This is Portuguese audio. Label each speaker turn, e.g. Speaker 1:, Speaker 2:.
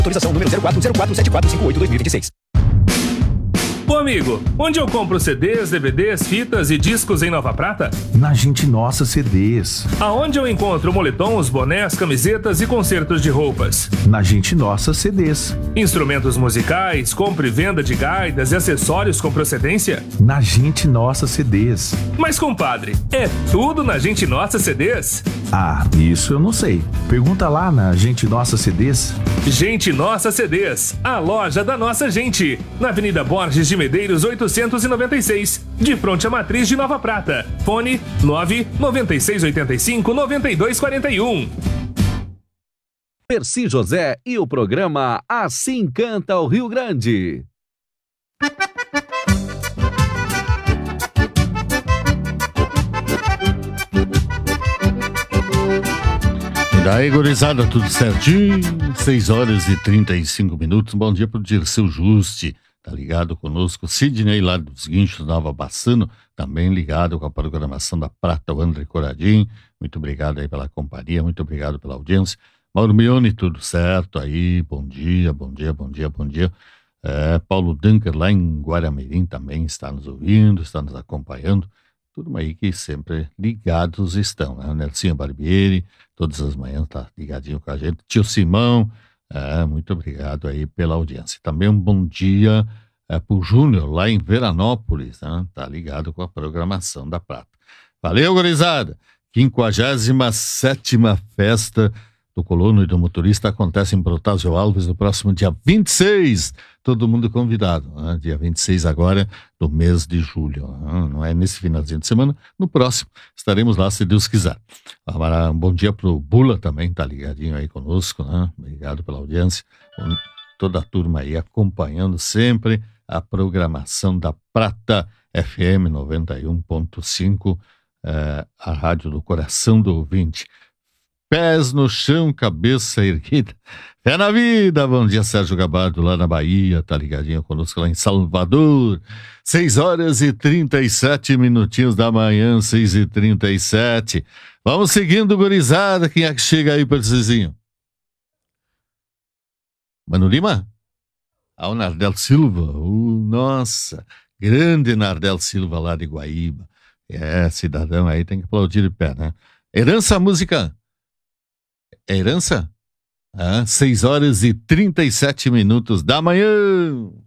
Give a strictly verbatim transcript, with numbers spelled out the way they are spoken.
Speaker 1: Autorização número zero quatro zero quatro sete quatro cinco oito dois mil e vinte e seis.
Speaker 2: Ô amigo, onde eu compro C Ds, D V Ds, fitas e discos em Nova Prata?
Speaker 3: Na Gente Nossa C Ds.
Speaker 2: Aonde eu encontro moletons, bonés, camisetas e concertos de roupas?
Speaker 3: Na Gente Nossa C Ds.
Speaker 2: Instrumentos musicais, compra e venda de gaitas e acessórios com procedência?
Speaker 3: Na Gente Nossa C Ds.
Speaker 2: Mas compadre, é tudo na Gente Nossa C Ds?
Speaker 3: Ah, isso eu não sei. Pergunta lá na Gente Nossa C Ds.
Speaker 2: Gente Nossa C Ds, a loja da nossa gente. Na Avenida Borges de Medeiros oitocentos e noventa e seis, de fronte à Matriz de Nova Prata. Fone nove nove seis oito cinco nove dois quatro um.
Speaker 4: Percy José e o programa Assim Canta o Rio Grande.
Speaker 5: E daí, gurizada, tudo certinho? seis horas e trinta e cinco minutos. Bom dia pro Dirceu Juste, tá ligado conosco. Sidney lá dos Guinchos, Nova Bassano, também ligado com a programação da Prata, o André Coradim. Muito obrigado aí pela companhia, muito obrigado pela audiência. Mauro Mione, tudo certo aí? Bom dia, bom dia, bom dia, bom dia. É, Paulo Dunker lá em Guaramirim também está nos ouvindo, está nos acompanhando. Turma aí que sempre ligados estão, né? O Nelsinho Barbieri, todas as manhãs tá ligadinho com a gente. Tio Simão, é, muito obrigado aí pela audiência. Também um bom dia é, pro Júnior lá em Veranópolis, né? Tá ligado com a programação da Prata. Valeu, gurizada! quinquagésima sétima Festa do Colono e do Motorista acontece em Protásio Alves no próximo dia vinte e seis. Todo mundo convidado, né? Dia vinte e seis agora do mês de julho. Né? Não é nesse finalzinho de semana, no próximo estaremos lá se Deus quiser. Um bom dia pro Bula também, tá ligadinho aí conosco, né? Obrigado pela audiência. Toda a turma aí acompanhando sempre a programação da Prata F M noventa e um ponto cinco, é, a rádio do coração do ouvinte. Pés no chão, cabeça erguida. Fé na vida. Bom dia, Sérgio Gabardo, lá na Bahia. Tá ligadinho conosco lá em Salvador. seis horas e trinta e sete minutinhos da manhã, seis e trinta e sete. Vamos seguindo, gurizada. Quem é que chega aí, Percizinho? Mano Lima? Ah, o Nardel Silva. Uh, nossa, grande Nardel Silva lá de Guaíba. É, cidadão aí tem que aplaudir de pé, né? Herança Música. É herança? Ah, seis horas e trinta e sete minutos da manhã.